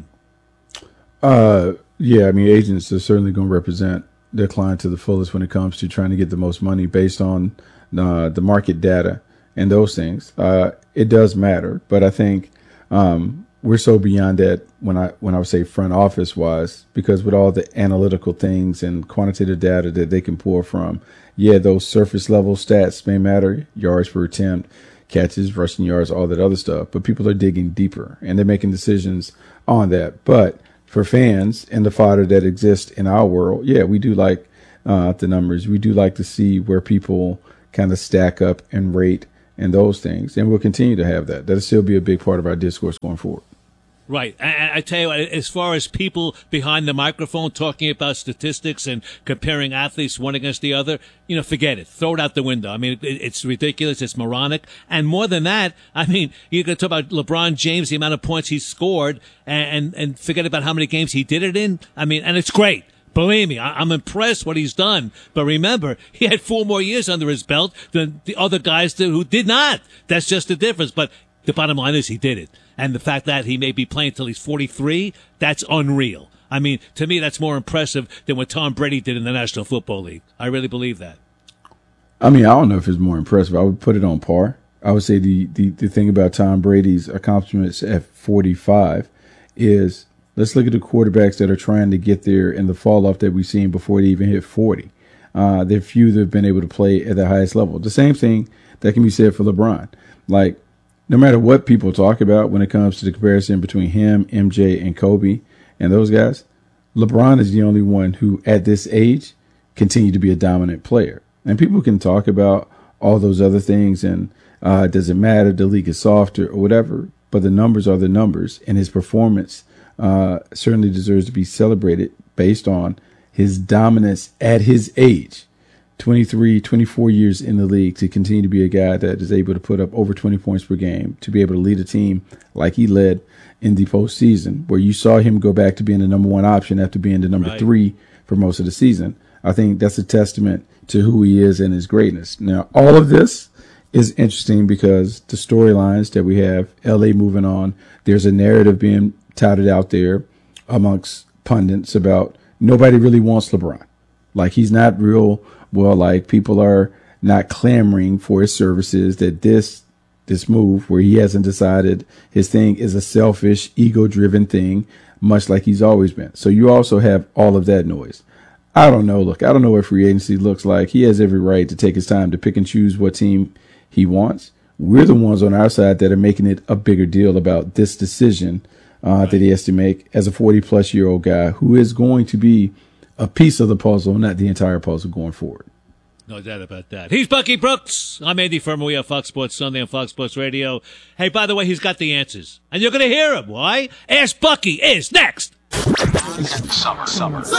Yeah, I mean, agents are certainly going to represent their client to the fullest when it comes to trying to get the most money based on the market data and those things. It does matter, but I think when we're so beyond that when I would say front office wise, because with all the analytical things and quantitative data that they can pull from, yeah, those surface level stats may matter, yards per attempt, catches, rushing yards, all that other stuff. But people are digging deeper and they're making decisions on that. But for fans and the fodder that exists in our world, yeah, we do like the numbers. We do like to see where people kind of stack up and rate and those things. And we'll continue to have that. That'll still be a big part of our discourse going forward. Right. I tell you what, as far as people behind the microphone talking about statistics and comparing athletes one against the other, forget it. Throw it out the window. I mean, it's ridiculous. It's moronic. And more than that, I mean, you can talk about LeBron James, the amount of points he scored, and forget about how many games he did it in. I mean, and it's great. Believe me, I'm impressed what he's done. But remember, he had 4 more years under his belt than the other guys who did not. That's just the difference. But the bottom line is he did it. And the fact that he may be playing till he's 43, that's unreal. I mean, to me, that's more impressive than what Tom Brady did in the National Football League. I really believe that. I mean, I don't know if it's more impressive. I would put it on par. I would say the thing about Tom Brady's accomplishments at 45 is, let's look at the quarterbacks that are trying to get there and the fall off that we've seen before they even hit 40. There are few that have been able to play at the highest level. The same thing that can be said for LeBron. Like, no matter what people talk about when it comes to the comparison between him, MJ, and Kobe and those guys, LeBron is the only one who, at this age, continued to be a dominant player. And people can talk about all those other things and does it matter, the league is softer or whatever, but the numbers are the numbers, and his performance certainly deserves to be celebrated based on his dominance at his age. 23, 24 years in the league, to continue to be a guy that is able to put up over 20 points per game, to be able to lead a team like he led in the postseason, where you saw him go back to being the number 1 option after being the number 3 for most of the season. I think that's a testament to who he is and his greatness. Now, all of this is interesting because the storylines that we have, LA moving on, there's a narrative being touted out there amongst pundits about nobody really wants LeBron. Like, he's not real. Well, like, people are not clamoring for his services, that this move where he hasn't decided his thing is a selfish, ego-driven thing, much like he's always been. So you also have all of that noise. I don't know. Look, I don't know what free agency looks like. He has every right to take his time to pick and choose what team he wants. We're the ones on our side that are making it a bigger deal about this decision that he has to make as a 40-plus-year-old guy who is going to be a piece of the puzzle, not the entire puzzle going forward. No doubt about that. He's Bucky Brooks. I'm Andy Furman. We have Fox Sports Sunday on Fox Sports Radio. Hey, by the way, he's got the answers. And you're going to hear him. Why? Ask Bucky is next. Summer of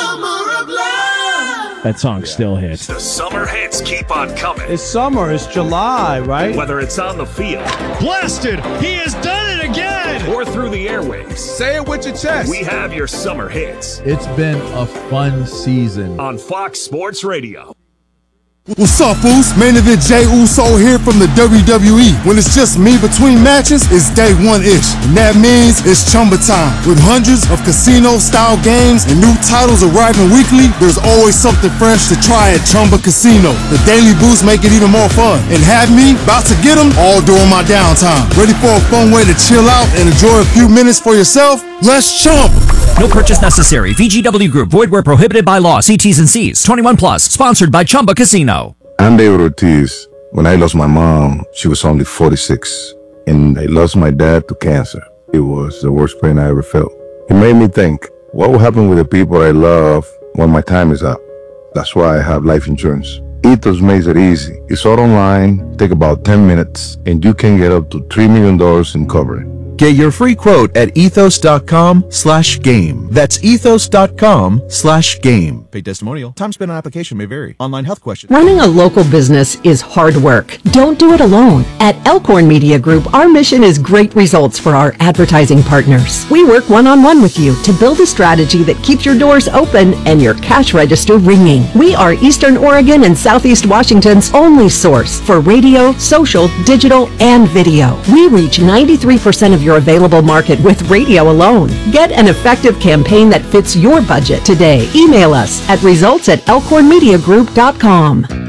love. That song still hits. The summer hits keep on coming. It's summer. It's July, right? Whether it's on the field. Blasted! He has done it again! Or through the airwaves. Say it with your chest. We have your summer hits. It's been a fun season. On Fox Sports Radio. What's up, Uso? Main event Jey Uso here from the WWE. When it's just me between matches, it's day one-ish. And that means it's Chumba time. With hundreds of casino-style games and new titles arriving weekly, there's always something fresh to try at Chumba Casino. The daily boosts make it even more fun. And have me about to get them all during my downtime. Ready for a fun way to chill out and enjoy a few minutes for yourself? Let's chump! No purchase necessary. VGW Group. Void where prohibited by law. See T's and C's. 21 plus. Sponsored by Chumba Casino. I'm David Ortiz. When I lost my mom, she was only 46. And I lost my dad to cancer. It was the worst pain I ever felt. It made me think, what will happen with the people I love when my time is up? That's why I have life insurance. Ethos makes it easy. It's all online, take about 10 minutes, and you can get up to $3 million in coverage. Get your free quote at ethos.com/game. That's ethos.com/game. Paid testimonial. Time spent on application may vary. Online health questions. Running a local business is hard work. Don't do it alone. At Elkhorn Media Group, our mission is great results for our advertising partners. We work one-on-one with you to build a strategy that keeps your doors open and your cash register ringing. We are Eastern Oregon and Southeast Washington's only source for radio, social, digital, and video. We reach 93% of your available market with radio alone. Get an effective campaign that fits your budget today. Email us at results@elkhornmediagroup.com.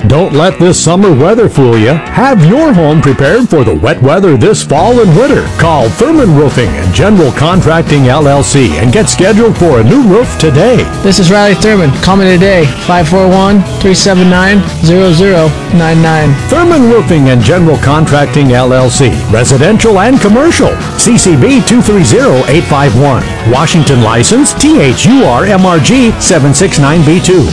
Don't let this summer weather fool you. Have your home prepared for the wet weather this fall and winter. Call Thurman Roofing and General Contracting LLC and get scheduled for a new roof today. This is Riley Thurman. Call me today, 541-379-0099. Thurman Roofing and General Contracting LLC. Residential and commercial. CCB 230851. Washington license THURMRG 769B2.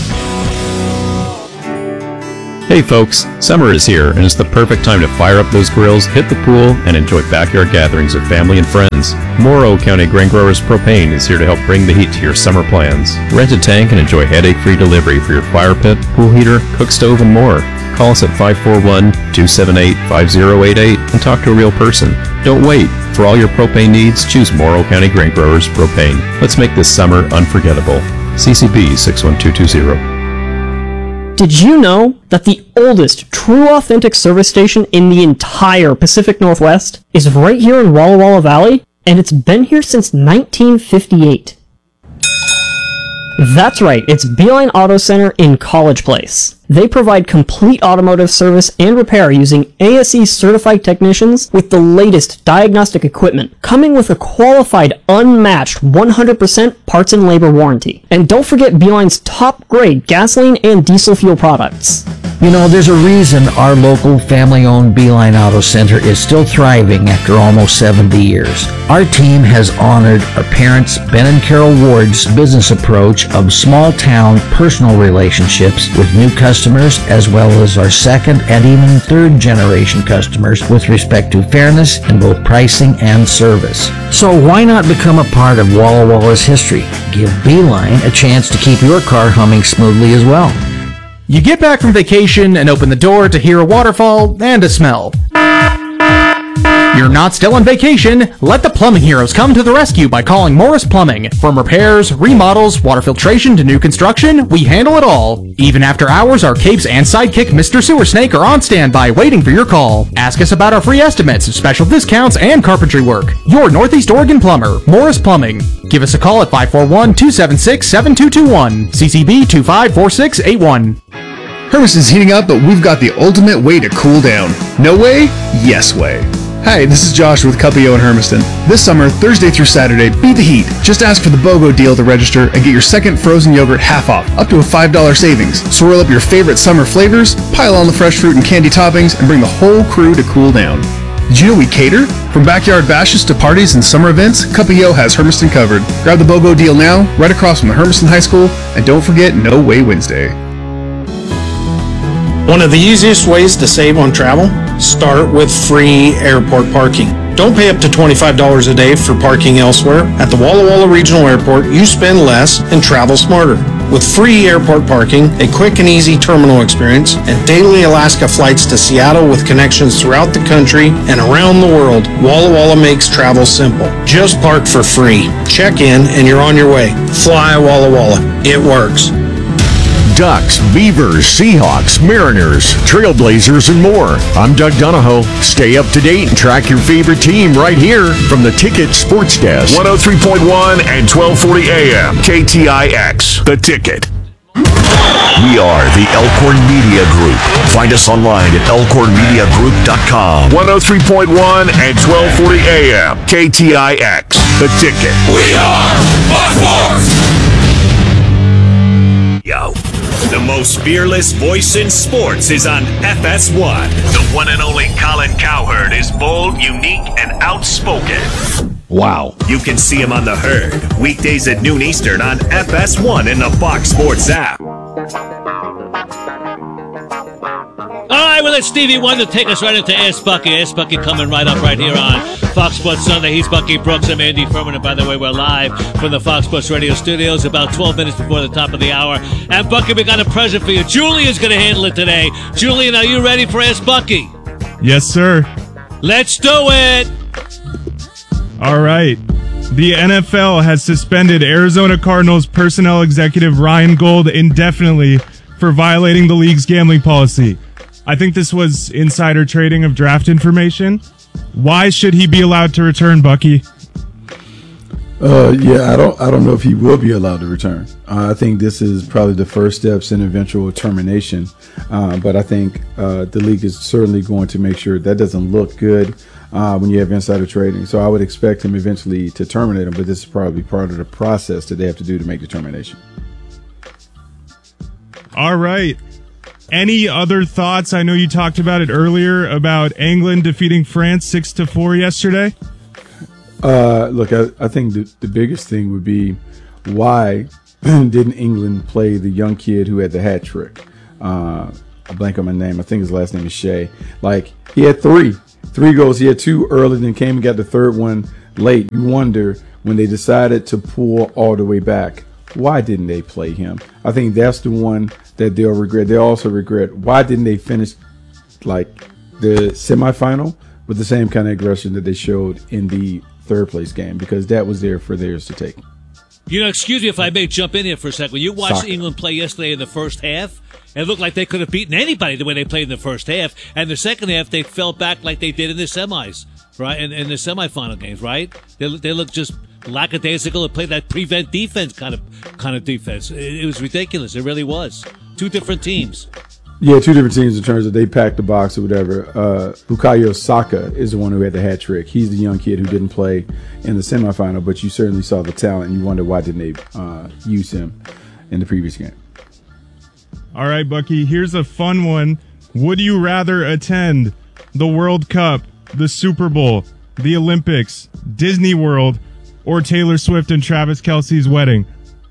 Hey folks, summer is here and it's the perfect time to fire up those grills, hit the pool, and enjoy backyard gatherings with family and friends. Morrow County Grain Growers Propane is here to help bring the heat to your summer plans. Rent a tank and enjoy headache-free delivery for your fire pit, pool heater, cook stove, and more. Call us at 541-278-5088 and talk to a real person. Don't wait. For all your propane needs, choose Morrow County Grain Growers Propane. Let's make this summer unforgettable. CCB 61220. Did you know that the oldest true authentic service station in the entire Pacific Northwest is right here in Walla Walla Valley? And it's been here since 1958. That's right, it's Beeline Auto Center in College Place. They provide complete automotive service and repair using ASE certified technicians with the latest diagnostic equipment, coming with a qualified, unmatched 100% parts and labor warranty. And don't forget Beeline's top-grade gasoline and diesel fuel products. You know, there's a reason our local family-owned Beeline Auto Center is still thriving after almost 70 years. Our team has honored our parents, Ben and Carol Ward's business approach of small-town personal relationships with new customers, as well as our second and even third generation customers with respect to fairness in both pricing and service. So why not become a part of Walla Walla's history? Give Beeline a chance to keep your car humming smoothly as well. You get back from vacation and open the door to hear a waterfall and a smell. You're not still on vacation. Let the plumbing heroes come to the rescue by calling Morris Plumbing. From repairs, remodels, water filtration to new construction, we handle it all. Even after hours, our capes and sidekick Mr. Sewer Snake are on standby waiting for your call. Ask us about our free estimates, special discounts, and carpentry work. Your Northeast Oregon plumber, Morris Plumbing. Give us a call at 541-276-7221. CCB 254681. Hermiston's heating up, but we've got the ultimate way to cool down. No way? Yes way. Hi, this is Josh with Cuppio in Hermiston. This summer, Thursday through Saturday, beat the heat. Just ask for the BOGO deal to register and get your second frozen yogurt half off, up to a $5 savings. Swirl up your favorite summer flavors, pile on the fresh fruit and candy toppings, and bring the whole crew to cool down. Did you know we cater? From backyard bashes to parties and summer events, Cuppio has Hermiston covered. Grab the BOGO deal now, right across from the Hermiston High School, and don't forget No Way Wednesday. One of the easiest ways to save on travel? Start with free airport parking. Don't pay up to $25 a day for parking elsewhere. At the Walla Walla Regional Airport, you spend less and travel smarter. With free airport parking, a quick and easy terminal experience, and daily Alaska flights to Seattle with connections throughout the country and around the world, Walla Walla makes travel simple. Just park for free. Check in and you're on your way. Fly Walla Walla. It works. Ducks, Beavers, Seahawks, Mariners, Trailblazers, and more. I'm Doug Donahoe. Stay up to date and track your favorite team right here from the Ticket Sports Desk. 103.1 and 1240 AM. KTIX. The Ticket. We are the Elkhorn Media Group. Find us online at elkhornmediagroup.com. 103.1 and 1240 AM. KTIX. The Ticket. We are Fox Sports. Yo. The most fearless voice in sports is on FS1. The one and only Colin Cowherd is bold, unique, and outspoken. Wow. You can see him on The Herd, weekdays at noon Eastern on FS1 in the Fox Sports app. All right, well, it's Stevie Wonder to take us right into Ask Bucky. Ask Bucky coming right up right here on Fox Sports Sunday. He's Bucky Brooks. I'm Andy Furman. And by the way, we're live from the Fox Sports Radio studios about 12 minutes before the top of the hour. And Bucky, we got a present for you. Julian's going to handle it today. Julian, are you ready for Ask Bucky? Yes, sir. Let's do it. All right. The NFL has suspended Arizona Cardinals personnel executive Ryan Gold indefinitely for violating the league's gambling policy. I think this was insider trading of draft information. Why should he be allowed to return, Bucky? Yeah, I don't know if he will be allowed to return. I think this is probably the first steps in eventual termination. But I think the league is certainly going to make sure that doesn't look good when you have insider trading. So I would expect him eventually to terminate him, but this is probably part of the process that they have to do to make the termination. All right. Any other thoughts? I know you talked about it earlier about England defeating France 6-4 yesterday. Look, I think the biggest thing would be why didn't England play the young kid who had the hat trick? I blank on my name. I think his last name is Shea. Like, he had three goals. He had two early, then came and got the third one late. You wonder when they decided to pull all the way back, why didn't they play him? I think that's the one that they'll regret. They also regret why didn't they finish like the semifinal with the same kind of aggression that they showed in the third place game, because that was there for theirs to take. You know, excuse me if I may jump in here for a second. When you watched Soccer. England play yesterday in the first half, it looked like they could have beaten anybody the way they played in the first half. And the second half, they fell back like they did in the semis, right? In the semifinal games, right? They looked just lackadaisical and played that prevent defense kind of defense. It was ridiculous. It really was. Two different teams. Yeah, two different teams in terms of they packed the box or whatever. Bukayo Saka is the one who had the hat trick. He's the young kid who didn't play in the semifinal, but you certainly saw the talent, and you wonder why didn't they use him in the previous game. All right, Bucky, here's a fun one. Would you rather attend the World Cup, the Super Bowl, the Olympics, Disney World, or Taylor Swift and Travis Kelce's wedding?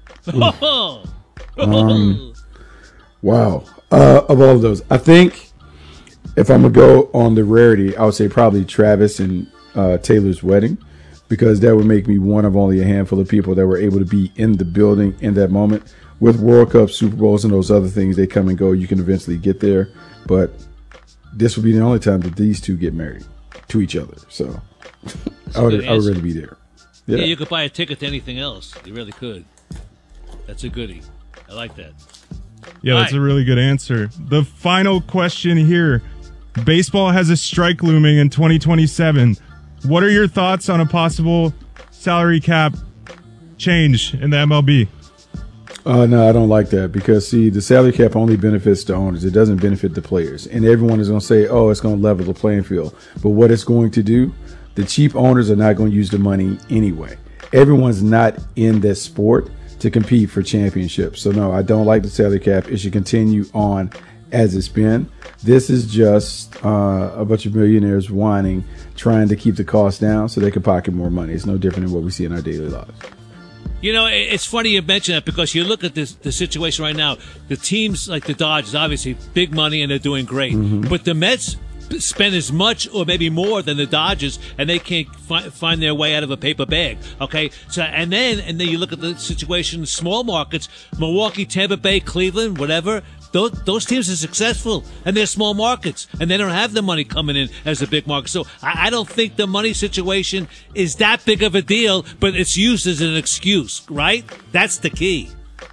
Wow. Of all of those, I think if I'm going to go on the rarity, I would say probably Travis and Taylor's wedding, because that would make me one of only a handful of people that were able to be in the building in that moment. With World Cup, Super Bowls, and those other things, they come and go. You can eventually get there, but this would be the only time that these two get married to each other. So I would really be there. Yeah, you could buy a ticket to anything else. You really could. That's a goodie. I like that. Yeah, that's a really good answer. The final question here. Baseball has a strike looming in 2027. What are your thoughts on a possible salary cap change in the MLB? No, I don't like that, because, see, the salary cap only benefits the owners. It doesn't benefit the players. And everyone is going to say, oh, it's going to level the playing field. But what it's going to do, the cheap owners are not going to use the money anyway. Everyone's not in that sport to compete for championships. So, no, I don't like the salary cap. It should continue on as it's been. This is just a bunch of millionaires whining, trying to keep the cost down so they can pocket more money. It's no different than what we see in our daily lives. You know, it's funny you mention that, because you look at the situation right now. The teams like the Dodgers, obviously big money and they're doing great. Mm-hmm. But the Mets spend as much or maybe more than the Dodgers, and they can't find their way out of a paper bag. Okay, so and then you look at the situation in small markets: Milwaukee, Tampa Bay, Cleveland, whatever. Those teams are successful, and they're small markets, and they don't have the money coming in as a big market. So I don't think the money situation is that big of a deal, but it's used as an excuse, right? That's the key.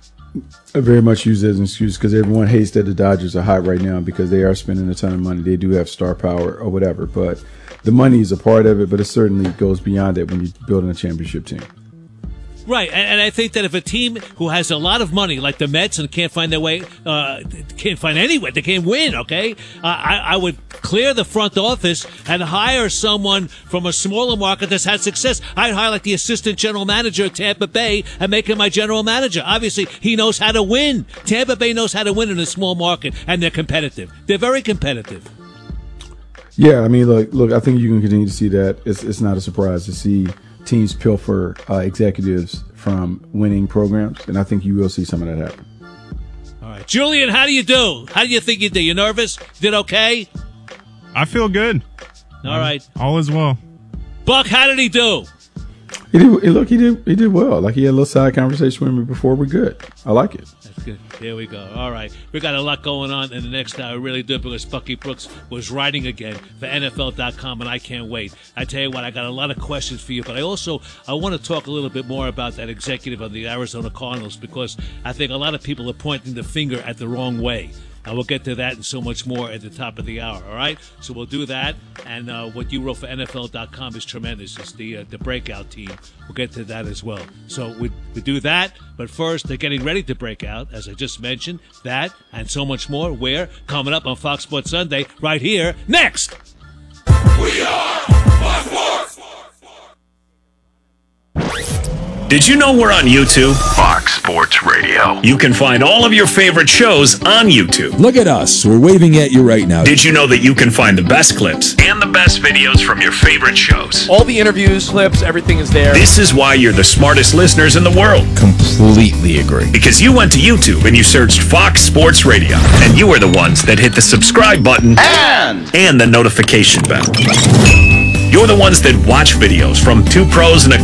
I very much use it as an excuse, because everyone hates that the Dodgers are hot right now because they are spending a ton of money. They do have star power or whatever, but the money is a part of it, but it certainly goes beyond it when you're building a championship team. Right, and I think that if a team who has a lot of money, like the Mets, and can't find their way, can't find any way, they can't win, okay? I would clear the front office and hire someone from a smaller market that's had success. I'd hire like the assistant general manager at Tampa Bay and make him my general manager. Obviously, he knows how to win. Tampa Bay knows how to win in a small market, and they're competitive. They're very competitive. Yeah, I mean, look, I think you can continue to see that. It's not a surprise to see teams pilfer executives from winning programs, and I think you will see some of that happen. All right, Julian, how do you do? How do you think you did? You nervous? Did okay? I feel good. All right. All is well. Buck, how did he do? He did well. Like, he had a little side conversation with me before. We're good. I like it. That's good. Here we go. All right. We got a lot going on in the next hour. Really do, because Bucky Brooks was writing again for NFL.com, and I can't wait. I tell you what, I got a lot of questions for you, but I want to talk a little bit more about that executive of the Arizona Cardinals, because I think a lot of people are pointing the finger at the wrong way. And we'll get to that and so much more at the top of the hour, all right? So we'll do that. And what you wrote for NFL.com is tremendous. It's the breakout team. We'll get to that as well. So we do that. But first, they're getting ready to break out, as I just mentioned. That and so much more. Where? Coming up on Fox Sports Sunday, right here, next. We are Fox Sports. Did you know we're on YouTube? Fox Sports Radio. You can find all of your favorite shows on YouTube. Look at us. We're waving at you right now. Did you know that you can find the best clips and the best videos from your favorite shows? All the interviews, clips, everything is there. This is why you're the smartest listeners in the world. Completely agree. Because you went to YouTube and you searched Fox Sports Radio. And you are the ones that hit the subscribe button and the notification bell. You're the ones that watch videos from two pros and a